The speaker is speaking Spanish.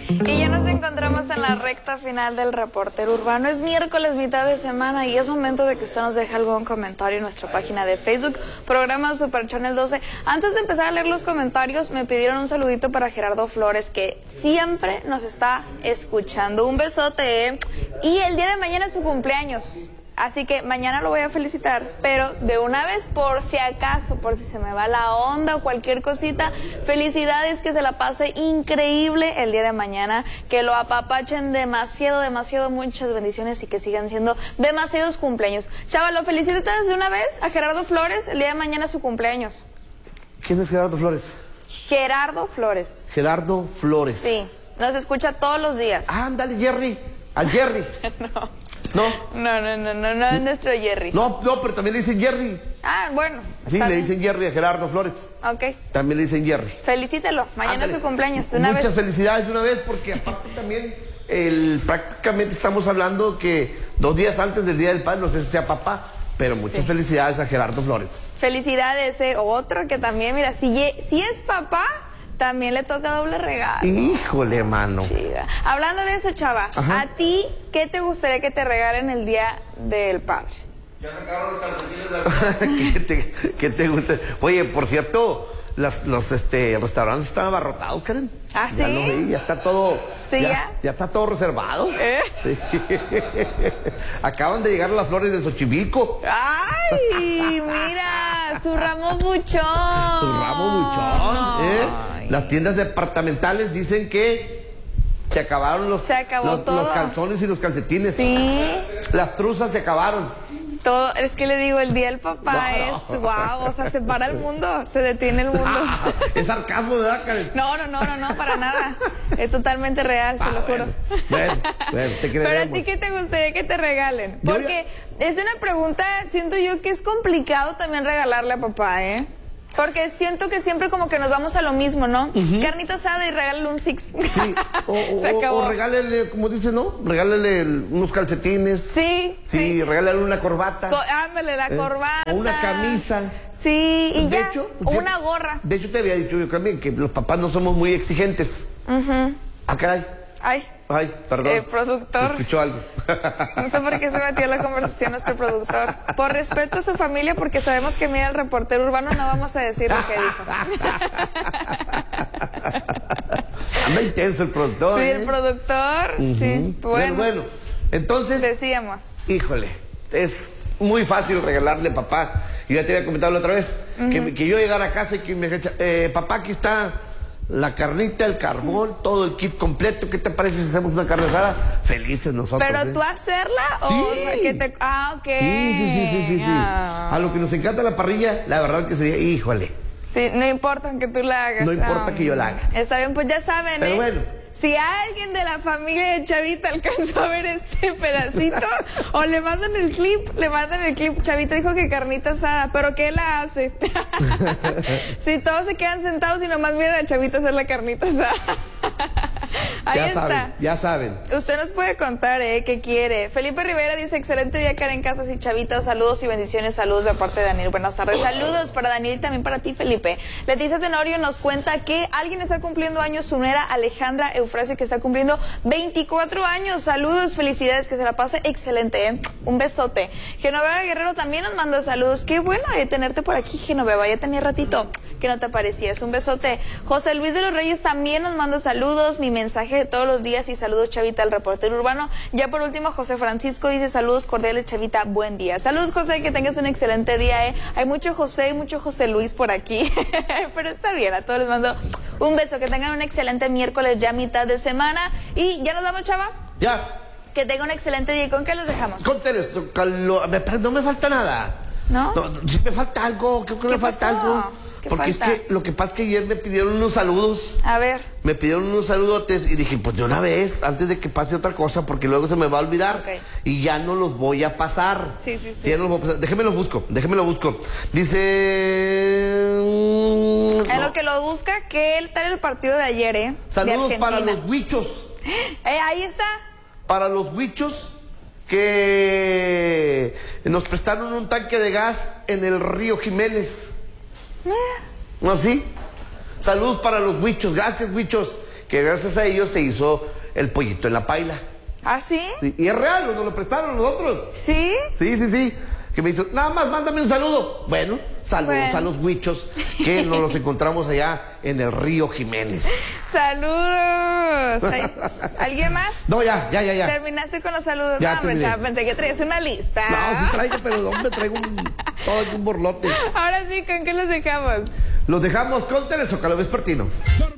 Y ya nos encontramos en la recta final del Reportero Urbano. Es miércoles, mitad de semana, y es momento de que usted nos deje algún comentario en nuestra página de Facebook, programa Super Channel 12. Antes de empezar a leer los comentarios, me pidieron un saludito para Gerardo Flores, que siempre nos está escuchando. Un besote, ¿eh? Y el día de mañana es su cumpleaños. Así que mañana lo voy a felicitar, pero de una vez, por si acaso, por si se me va la onda o cualquier cosita, felicidades, que se la pase increíble el día de mañana, que lo apapachen demasiado, muchas bendiciones y que sigan siendo demasiados cumpleaños. Chava, ¿lo felicitas de una vez a Gerardo Flores? El día de mañana es su cumpleaños. ¿Quién es Gerardo Flores? Gerardo Flores. Gerardo Flores. Sí, nos escucha todos los días. Ah, ándale, Jerry, al Jerry. No es nuestro Jerry. No, pero también le dicen Jerry. Ah, bueno. Sí, le dicen Jerry a Gerardo Flores. Ok. También le dicen Jerry. Felicítelo, mañana es su cumpleaños, de una vez. Muchas felicidades de una vez, porque aparte también prácticamente estamos hablando que 2 días antes del Día del Padre, no sé si sea papá, pero muchas felicidades a Gerardo Flores. Felicidades, otro que también, mira, si es papá, también le toca doble regalo. Híjole, mano. Chiga. Hablando de eso, Chava, ¿a ti qué te gustaría que te regalen el Día del Padre? Ya sacaron los calcetines de ¿Qué te gusta? Oye, por cierto, los restaurantes están abarrotados, Karen. ¿Ah, sí? Ya lo vi, ya está todo. ¿Sí, ya? Ya está todo reservado. Sí. Acaban de llegar las flores de Xochimilco. ¡Ay! Mira, su ramo buchón. Su ramo buchón, Las tiendas departamentales dicen que se acabaron los calzones y los calcetines. Sí. Las truzas se acabaron. Todo, es que le digo, el Día del Papá es guau, o sea, se para el mundo, se detiene el mundo. Es sarcasmo, ¿verdad, Karen? No, para nada. Es totalmente real, se lo juro. Bueno, te creeremos. Pero a ti, ¿qué te gustaría que te regalen? Porque es una pregunta, siento yo que es complicado también regalarle a papá, ¿eh? Porque siento que siempre como que nos vamos a lo mismo, ¿no? Carnita asada y regálale un Six. Sí, o regálele, como dice, ¿no? Regálele unos calcetines. Sí, regálale una corbata. Ándale, la corbata. O una camisa. Sí, y de ya, hecho, una gorra. De hecho, te había dicho yo también que los papás no somos muy exigentes. Ah, caray. Ay, perdón. El productor. Escuchó algo. No sé por qué se metió en la conversación nuestro productor. Por respeto a su familia, porque sabemos que mira el Reportero Urbano, no vamos a decir lo que dijo. Anda intenso el productor. Sí, el productor. Sí, bueno, entonces decíamos. Híjole, es muy fácil regalarle, papá. Yo ya te había comentado la otra vez que yo llegara a casa y que me dijera, papá, aquí está la carnita, el carbón, todo el kit completo. ¿Qué te parece si hacemos una carne asada? Felices nosotros. ¿Pero tú hacerla o, sí. o sea, que te... ok. Sí. A lo que nos encanta la parrilla, la verdad que sería, híjole. Sí, no importa que tú la hagas. No importa que yo la haga. Está bien, pues ya saben, pero bueno. Si alguien de la familia de Chavita alcanzó a ver este pedacito, o le mandan el clip, Chavita dijo que carnita asada, pero ¿qué la hace? Si todos se quedan sentados y nomás miran a Chavita hacer la carnita asada. Ahí está. Ya saben. Usted nos puede contar, ¿qué quiere? Felipe Rivera dice, excelente día, Karen Casas y Chavita, saludos y bendiciones, saludos de parte de Daniel. Buenas tardes, saludos para Daniel y también para ti, Felipe. Leticia Tenorio nos cuenta que alguien está cumpliendo años, su nuera Alejandra Eufrasio, que está cumpliendo 24 años. Saludos, felicidades, que se la pase excelente, Un besote. Genoveva Guerrero también nos manda saludos. Qué bueno tenerte por aquí, Genoveva, ya tenía ratito que no te aparecías. Un besote. José Luis de los Reyes también nos manda saludos, mi mensaje de todos los días y saludos, Chavita, al Reportero Urbano. Ya por último, José Francisco dice saludos cordiales, Chavita, buen día. Saludos, José, que tengas un excelente día, Hay mucho José y mucho José Luis por aquí, pero está bien, a todos les mando un beso, que tengan un excelente miércoles, ya mitad de semana, y ¿ya nos vamos, Chava? Ya. Que tenga un excelente día. ¿Y con qué los dejamos? Con esto, no me falta nada. ¿No? Sí me falta algo, creo que me falta algo. Porque falta? Es que lo que pasa es que ayer me pidieron unos saludos. A ver. Me pidieron unos saludotes y dije, pues de una vez, antes de que pase otra cosa, porque luego se me va a olvidar. Y ya no los voy a pasar. Sí. Ya no los voy a pasar. Déjeme lo busco. Dice... En lo que lo busca, ¿qué tal el partido de ayer, Saludos para los huichos. Ahí está. Para los huichos que nos prestaron un tanque de gas en el río Jiménez. ¿No, sí? Saludos para los huichos, gracias, huichos. que gracias a ellos se hizo el pollito en la paila. ¿Ah, sí? Sí, y es real, nos lo prestaron nosotros. ¿Sí? Sí. Que me hizo, nada más, mándame un saludo. Bueno, saludos a los huichos que nos los encontramos allá en el río Jiménez. ¡Saludos! ¿Alguien más? No, ya. ¿Terminaste con los saludos? Ya No, hombre, chava, pensé que traías una lista. No, sí traigo, pero hombre, traigo todo un borlote. Ahora sí, ¿con qué los dejamos? Los dejamos con Telezócalo Vespertino.